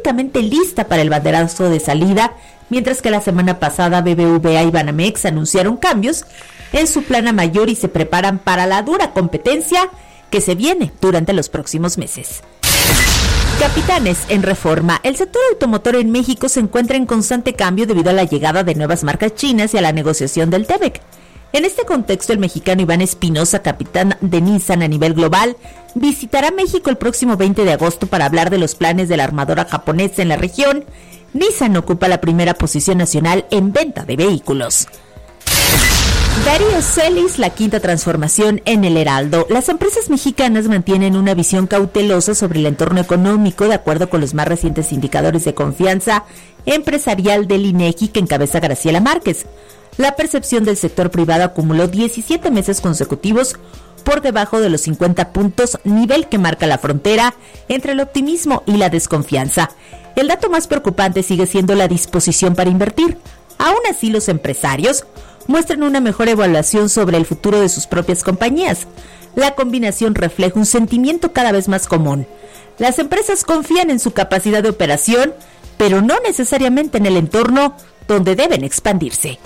completamente lista para el banderazo de salida, mientras que la semana pasada BBVA y Banamex anunciaron cambios en su plana mayor y se preparan para la dura competencia que se viene durante los próximos meses. Capitanes en Reforma. El sector automotor en México se encuentra en constante cambio debido a la llegada de nuevas marcas chinas y a la negociación del TEMEC. En este contexto, el mexicano Iván Espinosa, capitán de Nissan a nivel global, visitará México el próximo 20 de agosto para hablar de los planes de la armadora japonesa en la región. Nissan ocupa la primera posición nacional en venta de vehículos. Darío Celis, la quinta transformación en el Heraldo. Las empresas mexicanas mantienen una visión cautelosa sobre el entorno económico de acuerdo con los más recientes indicadores de confianza empresarial del INEGI que encabeza Graciela Márquez. La percepción del sector privado acumuló 17 meses consecutivos por debajo de los 50 puntos, nivel que marca la frontera entre el optimismo y la desconfianza. El dato más preocupante sigue siendo la disposición para invertir. Aún así, los empresarios muestran una mejor evaluación sobre el futuro de sus propias compañías. La combinación refleja un sentimiento cada vez más común. Las empresas confían en su capacidad de operación, pero no necesariamente en el entorno donde deben expandirse.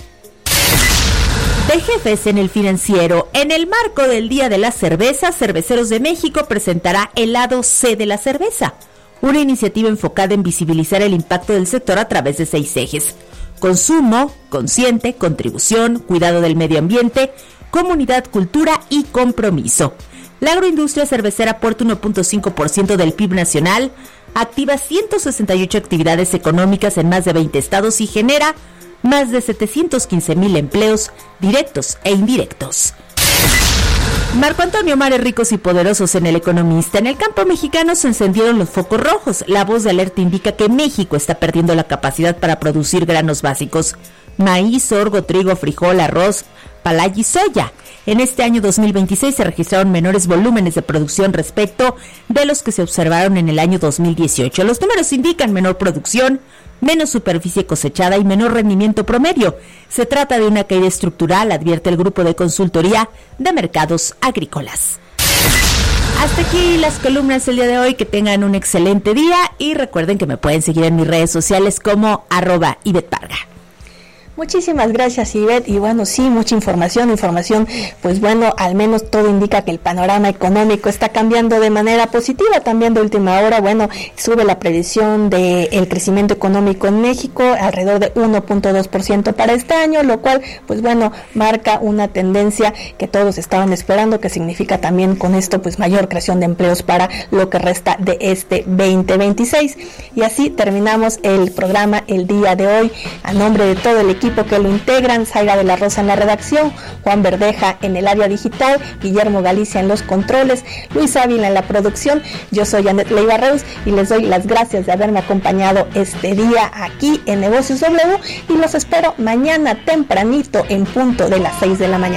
De jefes en el Financiero. En el marco del Día de la Cerveza, Cerveceros de México presentará el lado C de la cerveza, una iniciativa enfocada en visibilizar el impacto del sector a través de 6 ejes: consumo, consciente, contribución, cuidado del medio ambiente, comunidad, cultura y compromiso. La agroindustria cervecera aporta 1.5% del PIB nacional, activa 168 actividades económicas en más de 20 estados y genera más de 715,000 empleos directos e indirectos. Marco Antonio Mares, ricos y poderosos en El Economista. En el campo mexicano se encendieron los focos rojos. La voz de alerta indica que México está perdiendo la capacidad para producir granos básicos: maíz, sorgo, trigo, frijol, arroz, palay y soya. En este año 2026 se registraron menores volúmenes de producción respecto de los que se observaron en el año 2018. Los números indican menor producción, menos superficie cosechada y menor rendimiento promedio. Se trata de una caída estructural, advierte el Grupo de Consultoría de Mercados Agrícolas. Hasta aquí las columnas del día de hoy. Que tengan un excelente día y recuerden que me pueden seguir en mis redes sociales como @Ivette Parga. Muchísimas gracias, Ivette. Y bueno, sí, mucha información, pues bueno, al menos todo indica que el panorama económico está cambiando de manera positiva. También de última hora, bueno, sube la previsión del crecimiento económico en México, alrededor de 1.2% para este año, lo cual, pues bueno, marca una tendencia que todos estaban esperando, que significa también con esto, pues mayor creación de empleos para lo que resta de este 2026. Y así terminamos el programa el día de hoy. A nombre de todo el equipo que lo integran: Zaira de la Rosa en la redacción, Juan Verdeja en el área digital, Guillermo Galicia en los controles, Luis Ávila en la producción. Yo soy Janet Leiva Reus y les doy las gracias de haberme acompañado este día aquí en Negocios W y los espero mañana tempranito en punto de las 6 de la mañana.